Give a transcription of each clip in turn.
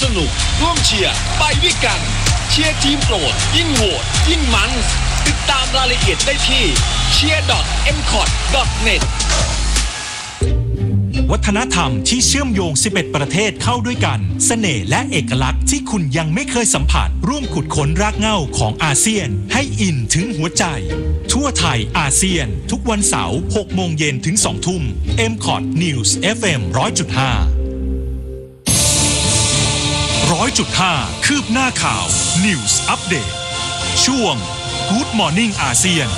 นุกร่วมเชียร์ไปด้วยกันเชียร์ทีมโปรดยิ่งโหวตยิ่งมันติดตามรายละเอียดได้ที่ cheer.mcot.net วัฒนธรรมที่เชื่อมโยง 11 ประเทศเข้าด้วยกันเสน่ห์และเอกลักษณ์ที่คุณยังไม่เคยสัมผัสร่วมขุดค้นรากเหง้าของอาเซียนให้อินถึงหัวใจทั่วไทยอาเซียนทุกวันเสาร์ 6 โมงเย็นถึง 2 ทุ่ม MCOT News FM 100.5 100.5 คืบหน้าข่าว News Update ช่วง Good Morning อาเซียน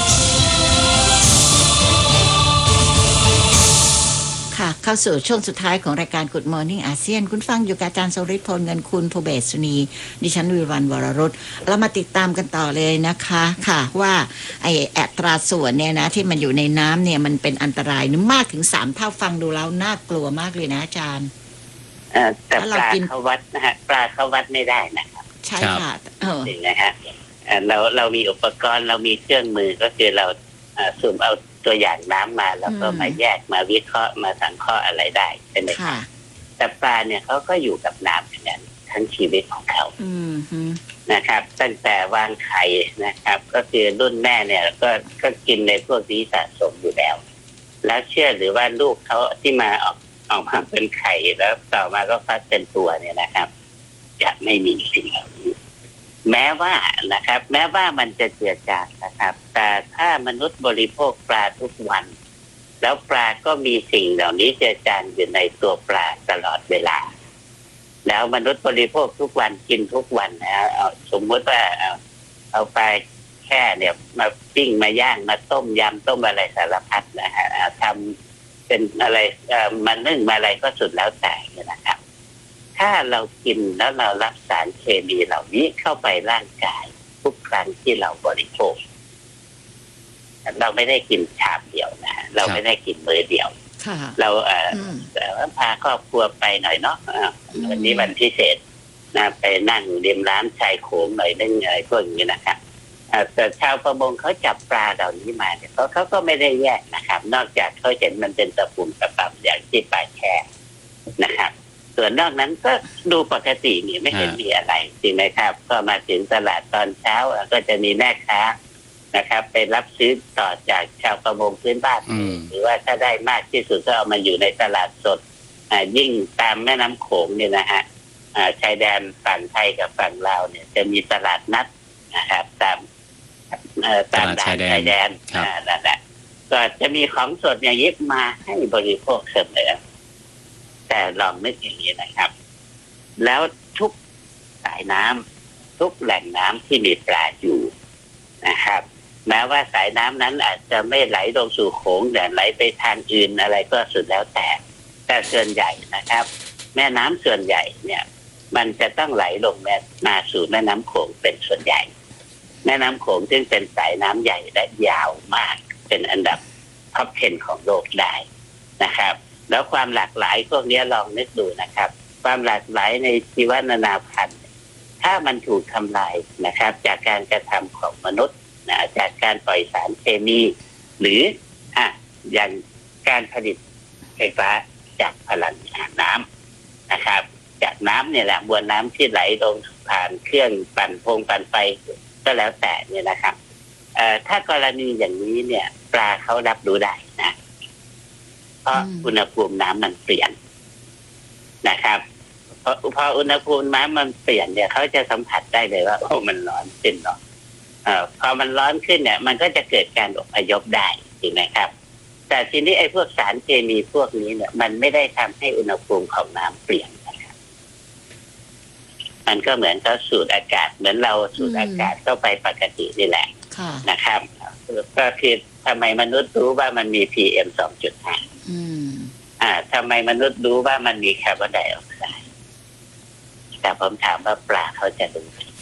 ค่ะเข้าสู่ช่วงสุดท้ายของรายการ Good Morning อาเซียนคุณฟังอยู่กับอาจารย์สฤทธิ์พลเงินคุณภูเบศสุนีดิฉันวิวรรณวรรุตเรามาติดตามกันต่อเลยนะคะค่ะว่าไอ้อัตราส่วนเนี่ยนะที่มันอยู่ในน้ำเนี่ยมันเป็นอันตรายมากถึง3 เท่าฟังดูแล้วน่ากลัวมากเลยนะอาจารย์แต่ปลาเขาวัดนะฮะปลาเขาวัดไม่ได้นะครับใช่ค่ะจริงนะฮะเรามีอุปกรณ์เรามีเครื่องมือก็คือเราสุ่มเอาตัวอย่างน้ำมาแล้วก็มาแยกมาวิเคราะห์มาสังเคราะห์อะไรได้ใช่ไหมครับแต่ปลาเนี่ยเขาก็อยู่กับน้ำอย่างนั้นทั้งชีวิตของเขานะครับตั้งแต่วางไข่นะครับก็คือรุ่นแม่เนี่ยก็กินในพวกนี้สะสมอยู่แล้วแล้วเชื่อหรือว่าลูกเขาที่มาออกมาเป็นไข่แล้วต่อมาก็ฟักเป็นตัวเนี่ยนะครับจะไม่มีสิ่งเหล่านี้แม้ว่ามันจะเจือจางนะครับแต่ถ้ามนุษย์บริโภคปลาทุกวันแล้วปลาก็มีสิ่งเหล่านี้เจือจางอยู่ในตัวปลาตลอดเวลาแล้วมนุษย์บริโภคทุกวันกินทุกวันนะสมมติว่าเอาไปแค่เนี่ยมาปิ้งมาย่างมาต้มยำต้มอะไรสารพัดนะฮะทำเป็นอะไรมานึ่งมาอะไรก็สุดแล้วแต่นะครับถ้าเรากินแล้วเรารับสารเคมีเหล่านี้เข้าไปร่างกายทุกครั้งที่เราบริโภคเราไม่ได้กินชามเดียวนะเราไม่ได้กินมื้อเดียวเราพาครอบครัวไปหน่อยเนาะวันนี้วันพิเศษนะไปนั่งริมน้ำชายโขงหน่อยนึงอะไรพวกนี้นะครับแต่ชาวประมงเขาจับปลาเหล่านี้มาเนี่ยเขาก็ไม่ได้แยกนะครับนอกจากเขาเห็นมันเป็นตะปุ่มตะป่ำอย่างที่ปลาแช่นะครับส่วนนอกนั้นก็ดูปกตินี่ไม่เห็นมีอะไรจริงไหมครับก็มาถึงตลาดตอนเช้าก็จะมีแม่ค้านะครับไปรับซื้อต่อจากชาวประมงพื้นบ้านหรือว่าถ้าได้มากที่สุดก็เอามาอยู่ในตลาดสดยิ่งตามแม่น้ำโขงเนี่ยนะฮะชายแดนฝั่งไทยกับฝั่งลาวเนี่ยจะมีตลาดนัดนะครับตามด่านชายแดนนั่นแหละก็จะมีของสดอย่างนี้มาให้บริโภคเสมอแต่ลองนึกอย่างนี้นะครับแล้วทุกสายน้ำทุกแหล่งน้ำที่มีปลาอยู่นะครับแม้ว่าสายน้ำนั้นอาจจะไม่ไหลลงสู่โขงแต่ไหลไปทางอื่นอะไรก็สุดแล้วแต่ส่วนใหญ่นะครับแม่น้ำส่วนใหญ่เนี่ยมันจะต้องไหลลงมาสู่แม่น้ำโขงเป็นส่วนใหญ่แม่น้ำโขงซึ่งเป็นสายน้ำใหญ่และยาวมากเป็นอันดับท็อป 10 ของโลกได้นะครับแล้วความหลากหลายพวกนี้ลองนึกดูนะครับความหลากหลายในชีวนานาพันธุ์ถ้ามันถูกทำลายนะครับจากการกระทำของมนุษย์นะจากการปล่อยสารเคมีหรืออย่างการผลิตไฟฟ้าจากพลังงานน้ำนะครับจากน้ำเนี่ยแหละมวลน้ำที่ไหลลงผ่านเครื่องปั่นไฟก็แล้วแต่เนี่ยนะครับถ้ากรณีอย่างนี้เนี่ยปลาเขารับรู้ได้นะเพราะอุณหภูมิน้ำมันเปลี่ยนนะครับพออุณหภูมิน้ำมันเปลี่ยนเนี่ยเขาจะสัมผัสได้เลยว่ามันร้อนขึ้นเนาะพอมันร้อนขึ้นเนี่ยมันก็จะเกิดการอพยพได้จริงไหมครับแต่ทีนี้ไอ้พวกสารเคมีพวกนี้เนี่ยมันไม่ได้ทำให้อุณหภูมิของน้ำเปลี่ยนนะครับมันก็เหมือนเขาสูดอากาศเหมือนเราสูดอากาศเข้าไปปกตินี่แหละนะครับก็คือทำไมมนุษย์รู้ว่ามันมี PM 2.5ทำไมมนุษย์รู้ว่ามันมีคาร์บอนไดออกไซด์แต่ผมถามว่าปลาเขาจะรู้ไหม